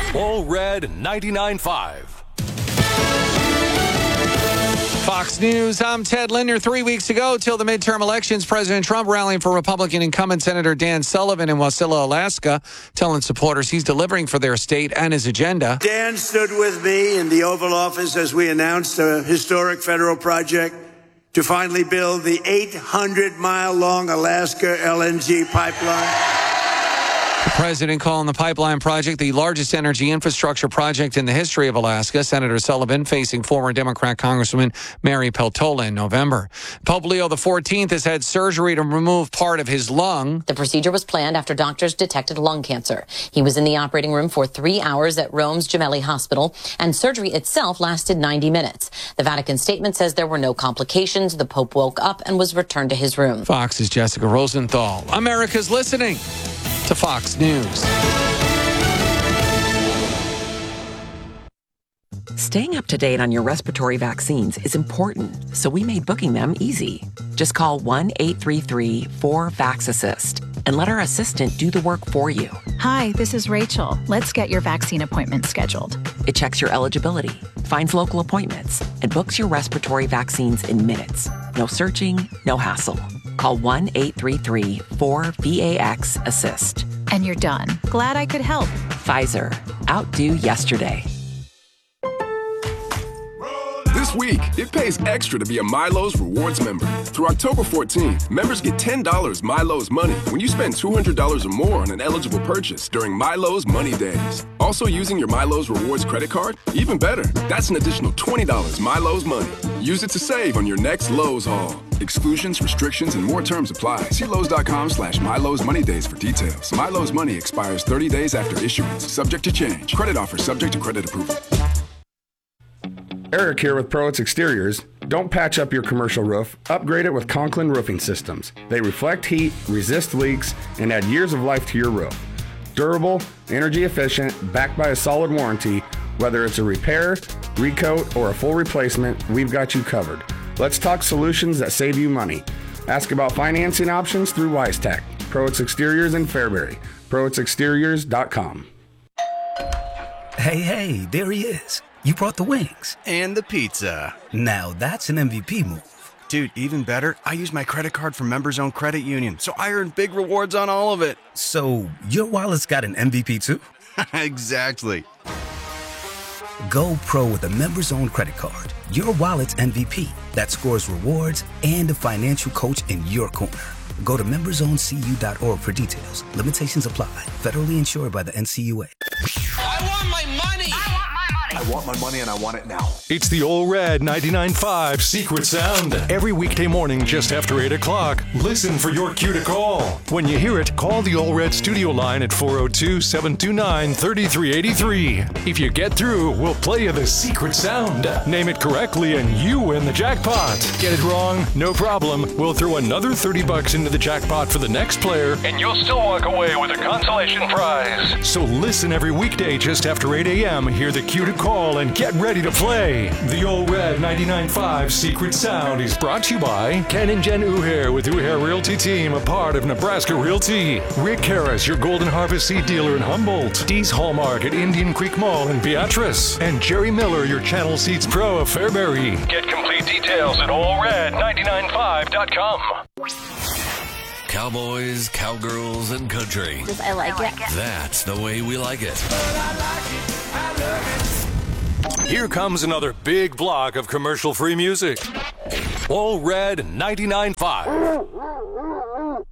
All Red 99.5. Fox News, I'm Ted Linder. 3 weeks ago, till the midterm elections, President Trump rallying for Republican incumbent Senator Dan Sullivan in Wasilla, Alaska, telling supporters he's delivering for their state and his agenda. Dan stood with me in the Oval Office as we announced a historic federal project to finally build the 800-mile-long Alaska LNG pipeline. The president calling the pipeline project the largest energy infrastructure project in the history of Alaska. Senator Sullivan facing former Democrat Congresswoman Mary Peltola in November. Pope Leo XIV has had surgery to remove part of his lung. The procedure was planned after doctors detected lung cancer. He was in the operating room for 3 hours at Rome's Gemelli Hospital, and surgery itself lasted 90 minutes. The Vatican statement says there were no complications. The Pope woke up and was returned to his room. Fox's Jessica Rosenthal. America's listening to Fox News. Staying up to date on your respiratory vaccines is important, so we made booking them easy. Just call 1-833-4-VAX-ASSIST and let our assistant do the work for you. Hi, this is Rachel. Let's get your vaccine appointment scheduled. It checks your eligibility, finds local appointments, and books your respiratory vaccines in minutes. No searching, no hassle. Call 1-833-4-VAX-ASSIST. And you're done. Glad I could help. Pfizer. Outdo yesterday. This week, it pays extra to be a Milo's Rewards member. Through October 14th, members get $10 Milo's Money when you spend $200 or more on an eligible purchase during Milo's Money Days. Also using your Milo's Rewards credit card? Even better, that's an additional $20 Milo's Money. Use it to save on your next Lowe's haul. Exclusions, restrictions, and more terms apply. See Lowe's.com/Milo's Money Days for details. Milo's Money expires 30 days after issuance, subject to change. Credit offer subject to credit approval. Eric here with ProEtz Exteriors. Don't patch up your commercial roof. Upgrade it with Conklin Roofing Systems. They reflect heat, resist leaks, and add years of life to your roof. Durable, energy efficient, backed by a solid warranty. Whether it's a repair, recoat, or a full replacement, we've got you covered. Let's talk solutions that save you money. Ask about financing options through WiseTech. ProEtz Exteriors in Fairbury. ProEtzExteriors.com. Hey, there he is. You brought the wings. And the pizza. Now that's an MVP move. Dude, even better, I use my credit card from Members Own Credit Union, so I earn big rewards on all of it. So your wallet's got an MVP too? Exactly. Go pro with a Members Own credit card. Your wallet's MVP that scores rewards and a financial coach in your corner. Go to membersoncu.org for details. Limitations apply. Federally insured by the NCUA. I want my money! I want my money and I want it now. It's the All Red 99.5 Secret Sound. Every weekday morning just after 8 o'clock. Listen for your cue to call. When you hear it, call the All Red studio line at 402-729-3383. If you get through, we'll play you the Secret Sound. Name it correctly and you win the jackpot. Get it wrong? No problem. We'll throw another $30 into the jackpot for the next player, and you'll still walk away with a consolation prize. So listen every weekday just after 8 a.m. Hear the cue to call and get ready to play. The All Red 99.5 Secret Sound is brought to you by Ken and Jen Uhair with Uhair Realty Team, a part of Nebraska Realty. Rick Harris, your Golden Harvest seed dealer in Humboldt. Dee's Hallmark at Indian Creek Mall in Beatrice. And Jerry Miller, your Channel Seats Pro of Fairbury. Get complete details at allred995.com. Cowboys, cowgirls, and country. I like it. That's the way we like it. Here comes another big block of commercial-free music. All Red 99.5.